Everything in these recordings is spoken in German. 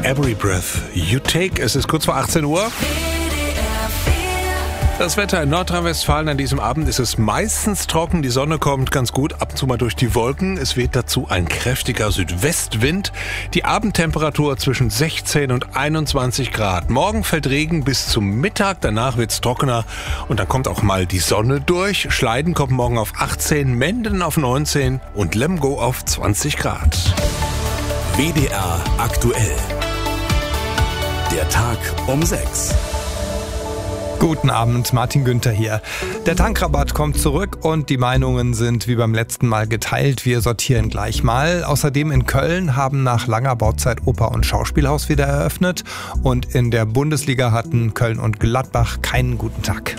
Every Breath You Take. Es ist kurz vor 18 Uhr. Das Wetter in Nordrhein-Westfalen an diesem Abend ist es meistens trocken. Die Sonne kommt ganz gut ab und zu mal durch die Wolken. Es weht dazu ein kräftiger Südwestwind. Die Abendtemperatur zwischen 16 und 21 Grad. Morgen fällt Regen bis zum Mittag. Danach wird es trockener und dann kommt auch mal die Sonne durch. Schleiden kommt morgen auf 18, Menden auf 19 und Lemgo auf 20 Grad. WDR aktuell. Der Tag um 6. Guten Abend, Martin Günther hier. Der Tankrabatt kommt zurück und die Meinungen sind wie beim letzten Mal geteilt. Wir sortieren gleich mal. Außerdem in Köln haben nach langer Bauzeit Oper und Schauspielhaus wieder eröffnet. Und in der Bundesliga hatten Köln und Gladbach keinen guten Tag.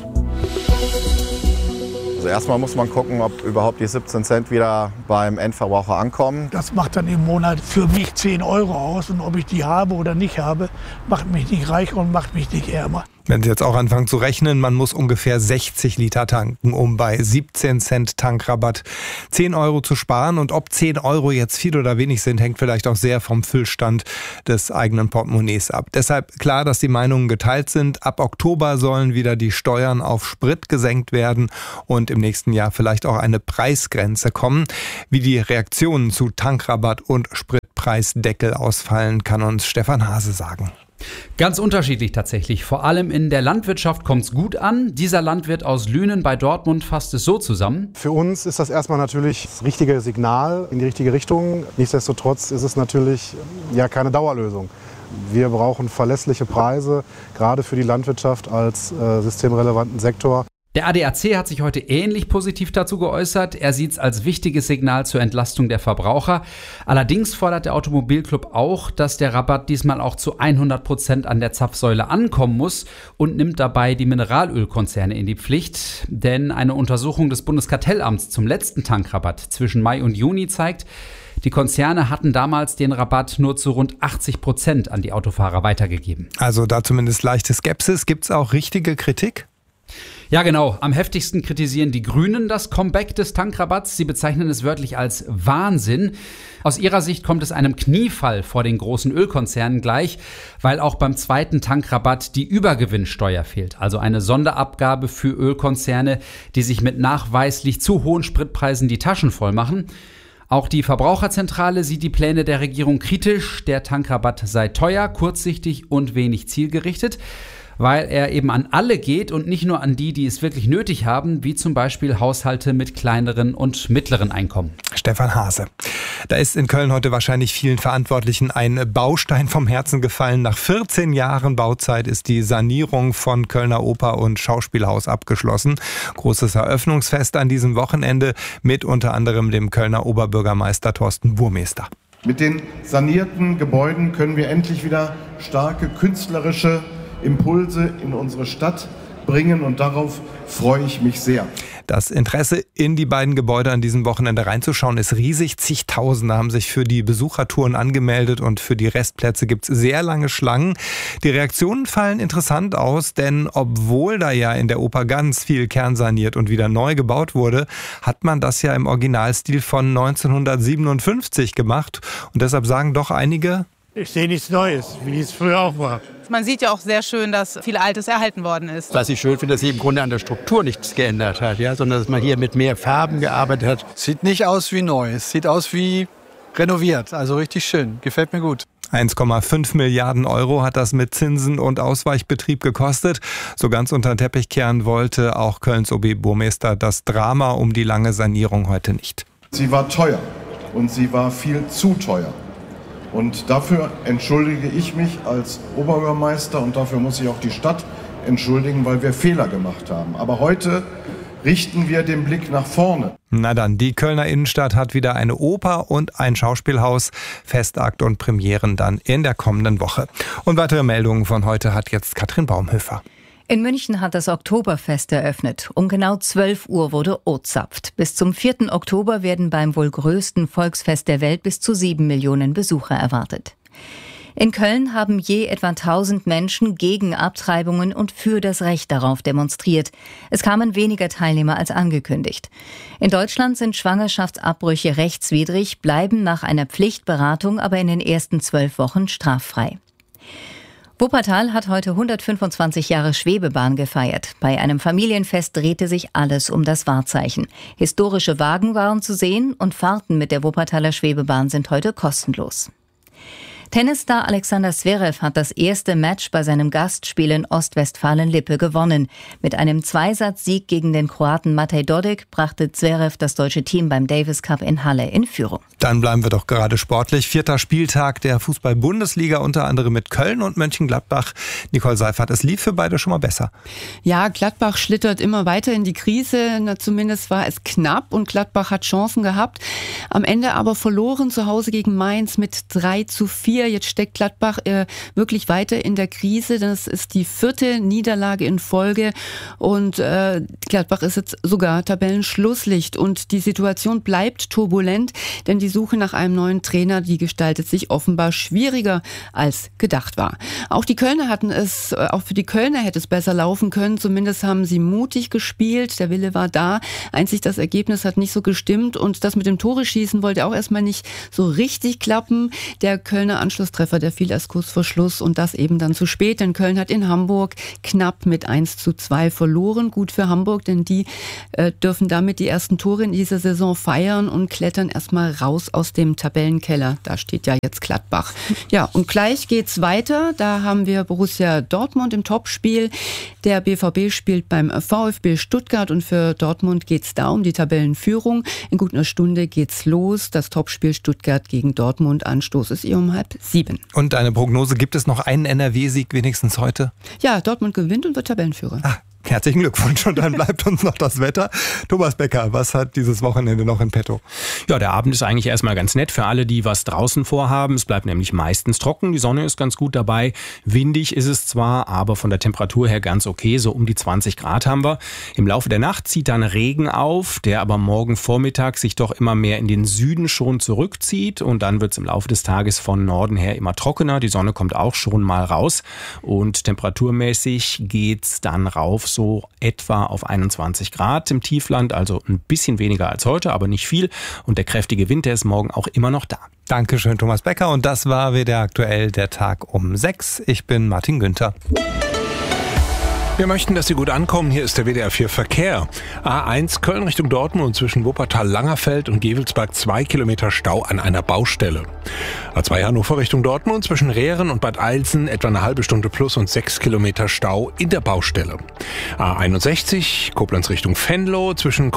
Also erstmal muss man gucken, ob überhaupt die 17 Cent wieder beim Endverbraucher ankommen. Das macht dann im Monat für mich 10 Euro aus. Und ob ich die habe oder nicht habe, macht mich nicht reicher und macht mich nicht ärmer. Wenn Sie jetzt auch anfangen zu rechnen, man muss ungefähr 60 Liter tanken, um bei 17 Cent Tankrabatt 10 Euro zu sparen. Und ob 10 Euro jetzt viel oder wenig sind, hängt vielleicht auch sehr vom Füllstand des eigenen Portemonnaies ab. Deshalb klar, dass die Meinungen geteilt sind. Ab Oktober sollen wieder die Steuern auf Sprit gesenkt werden und im nächsten Jahr vielleicht auch eine Preisgrenze kommen. Wie die Reaktionen zu Tankrabatt und Spritpreisdeckel ausfallen, kann uns Stefan Hase sagen. Ganz unterschiedlich tatsächlich. Vor allem in der Landwirtschaft kommt es gut an. Dieser Landwirt aus Lünen bei Dortmund fasst es so zusammen. Für uns ist das erstmal natürlich das richtige Signal in die richtige Richtung. Nichtsdestotrotz ist es natürlich keine Dauerlösung. Wir brauchen verlässliche Preise, gerade für die Landwirtschaft als systemrelevanten Sektor. Der ADAC hat sich heute ähnlich positiv dazu geäußert. Er sieht es als wichtiges Signal zur Entlastung der Verbraucher. Allerdings fordert der Automobilclub auch, dass der Rabatt diesmal auch zu 100% an der Zapfsäule ankommen muss und nimmt dabei die Mineralölkonzerne in die Pflicht. Denn eine Untersuchung des Bundeskartellamts zum letzten Tankrabatt zwischen Mai und Juni zeigt, die Konzerne hatten damals den Rabatt nur zu rund 80% an die Autofahrer weitergegeben. Also da zumindest leichte Skepsis. Gibt es auch richtige Kritik? Ja, genau. Am heftigsten kritisieren die Grünen das Comeback des Tankrabatts. Sie bezeichnen es wörtlich als Wahnsinn. Aus ihrer Sicht kommt es einem Kniefall vor den großen Ölkonzernen gleich, weil auch beim zweiten Tankrabatt die Übergewinnsteuer fehlt. Also eine Sonderabgabe für Ölkonzerne, die sich mit nachweislich zu hohen Spritpreisen die Taschen voll machen. Auch die Verbraucherzentrale sieht die Pläne der Regierung kritisch. Der Tankrabatt sei teuer, kurzsichtig und wenig zielgerichtet, weil er eben an alle geht und nicht nur an die, die es wirklich nötig haben, wie zum Beispiel Haushalte mit kleineren und mittleren Einkommen. Stefan Hase. Da ist in Köln heute wahrscheinlich vielen Verantwortlichen ein Baustein vom Herzen gefallen. Nach 14 Jahren Bauzeit ist die Sanierung von Kölner Oper- und Schauspielhaus abgeschlossen. Großes Eröffnungsfest an diesem Wochenende mit unter anderem dem Kölner Oberbürgermeister Thorsten Burmester. Mit den sanierten Gebäuden können wir endlich wieder starke künstlerische Impulse in unsere Stadt bringen und darauf freue ich mich sehr. Das Interesse in die beiden Gebäude an diesem Wochenende reinzuschauen ist riesig. Zigtausende haben sich für die Besuchertouren angemeldet und für die Restplätze gibt es sehr lange Schlangen. Die Reaktionen fallen interessant aus, denn obwohl da ja in der Oper ganz viel kernsaniert und wieder neu gebaut wurde, hat man das ja im Originalstil von 1957 gemacht. Und deshalb sagen doch einige: Ich sehe nichts Neues, wie es früher auch war. Man sieht ja auch sehr schön, dass viel Altes erhalten worden ist. Was ich schön finde, dass sich im Grunde an der Struktur nichts geändert hat, sondern dass man hier mit mehr Farben gearbeitet hat. Sieht nicht aus wie neu, es sieht aus wie renoviert, also richtig schön, gefällt mir gut. 1,5 Milliarden Euro hat das mit Zinsen und Ausweichbetrieb gekostet. So ganz unter den Teppich kehren wollte auch Kölns OB-Burmester das Drama um die lange Sanierung heute nicht. Sie war teuer und sie war viel zu teuer. Und dafür entschuldige ich mich als Oberbürgermeister und dafür muss sich auch die Stadt entschuldigen, weil wir Fehler gemacht haben. Aber heute richten wir den Blick nach vorne. Na dann, die Kölner Innenstadt hat wieder eine Oper und ein Schauspielhaus. Festakt und Premieren dann in der kommenden Woche. Und weitere Meldungen von heute hat jetzt Katrin Baumhöfer. In München hat das Oktoberfest eröffnet. Um genau 12 Uhr wurde ozapft. Bis zum 4. Oktober werden beim wohl größten Volksfest der Welt bis zu 7 Millionen Besucher erwartet. In Köln haben je etwa 1000 Menschen gegen Abtreibungen und für das Recht darauf demonstriert. Es kamen weniger Teilnehmer als angekündigt. In Deutschland sind Schwangerschaftsabbrüche rechtswidrig, bleiben nach einer Pflichtberatung aber in den ersten 12 Wochen straffrei. Wuppertal hat heute 125 Jahre Schwebebahn gefeiert. Bei einem Familienfest drehte sich alles um das Wahrzeichen. Historische Wagen waren zu sehen und Fahrten mit der Wuppertaler Schwebebahn sind heute kostenlos. Tennisstar Alexander Zverev hat das erste Match bei seinem Gastspiel in Ostwestfalen-Lippe gewonnen. Mit einem Zweisatz-Sieg gegen den Kroaten Matej Dodic brachte Zverev das deutsche Team beim Davis Cup in Halle in Führung. Dann bleiben wir doch gerade sportlich. 4. Spieltag der Fußball-Bundesliga, unter anderem mit Köln und Mönchengladbach. Nicole Seifert, es lief für beide schon mal besser. Ja, Gladbach schlittert immer weiter in die Krise. Zumindest war es knapp und Gladbach hat Chancen gehabt. Am Ende aber verloren zu Hause gegen Mainz mit 3:4. Jetzt steckt Gladbach wirklich weiter in der Krise. Das ist die 4. Niederlage in Folge und Gladbach ist jetzt sogar Tabellenschlusslicht und die Situation bleibt turbulent, denn die Suche nach einem neuen Trainer, die gestaltet sich offenbar schwieriger als gedacht war. Auch für die Kölner hätte es besser laufen können. Zumindest haben sie mutig gespielt. Der Wille war da. Einzig das Ergebnis hat nicht so gestimmt und das mit dem Tore-Schießen wollte auch erstmal nicht so richtig klappen. Der Kölner Anschlusstreffer, der fiel erst kurz vor Schluss und das eben dann zu spät, denn Köln hat in Hamburg knapp mit 1:2 verloren. Gut für Hamburg, denn die dürfen damit die ersten Tore in dieser Saison feiern und klettern erstmal raus aus dem Tabellenkeller. Da steht ja jetzt Gladbach. Ja, und gleich geht's weiter. Da haben wir Borussia Dortmund im Topspiel. Der BVB spielt beim VfB Stuttgart und für Dortmund geht's da um die Tabellenführung. In gut einer Stunde geht's los. Das Topspiel Stuttgart gegen Dortmund. Anstoß ist um 6:30. Und eine Prognose, gibt es noch einen NRW-Sieg wenigstens heute? Ja, Dortmund gewinnt und wird Tabellenführer. Herzlichen Glückwunsch und dann bleibt uns noch das Wetter. Thomas Becker, was hat dieses Wochenende noch in petto? Ja, der Abend ist eigentlich erstmal ganz nett für alle, die was draußen vorhaben. Es bleibt nämlich meistens trocken, die Sonne ist ganz gut dabei. Windig ist es zwar, aber von der Temperatur her ganz okay, so um die 20 Grad haben wir. Im Laufe der Nacht zieht dann Regen auf, der aber morgen Vormittag sich doch immer mehr in den Süden schon zurückzieht und dann wird es im Laufe des Tages von Norden her immer trockener. Die Sonne kommt auch schon mal raus und temperaturmäßig geht's dann rauf so etwa auf 21 Grad im Tiefland, also ein bisschen weniger als heute, aber nicht viel. Und der kräftige Wind, der ist morgen auch immer noch da. Dankeschön, Thomas Becker. Und das war WDR aktuell, der Tag um 6. Ich bin Martin Günther. Wir möchten, dass Sie gut ankommen. Hier ist der WDR 4 Verkehr. A1 Köln Richtung Dortmund zwischen Wuppertal-Langerfeld und Gevelsberg 2 Kilometer Stau an einer Baustelle. A2 Hannover Richtung Dortmund zwischen Rehren und Bad Eilsen etwa eine halbe Stunde plus und 6 Kilometer Stau in der Baustelle. A61 Koblenz Richtung Venlo zwischen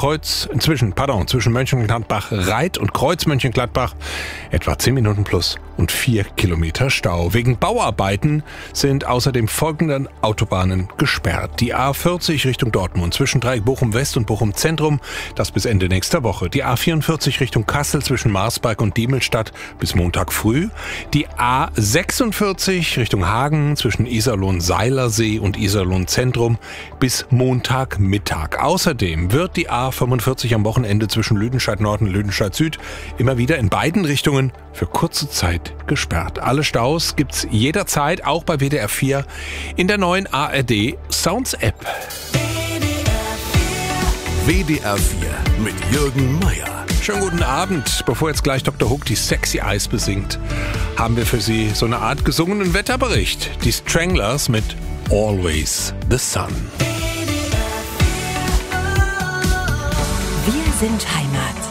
Mönchengladbach-Reit und Kreuz-Mönchengladbach etwa 10 Minuten plus und 4 Kilometer Stau. Wegen Bauarbeiten sind außerdem folgende Autobahnen gesperrt. Die A40 Richtung Dortmund zwischen Dreieck Bochum West und Bochum Zentrum, das bis Ende nächster Woche. Die A44 Richtung Kassel zwischen Marsberg und Diemelstadt bis Montag früh. Die A46 Richtung Hagen zwischen Iserlohn-Seilersee und Iserlohn-Zentrum bis Montagmittag. Außerdem wird die A45 am Wochenende zwischen Lüdenscheid Nord und Lüdenscheid Süd immer wieder in beiden Richtungen für kurze Zeit gesperrt. Alle Staus gibt's jederzeit, auch bei WDR 4 in der neuen ARD Sounds App. WDR 4 mit Jürgen Meier. Schönen guten Abend. Bevor jetzt gleich Dr. Hook die Sexy Eyes besingt, haben wir für Sie so eine Art gesungenen Wetterbericht. Die Stranglers mit Always the Sun. Wir sind Heimat.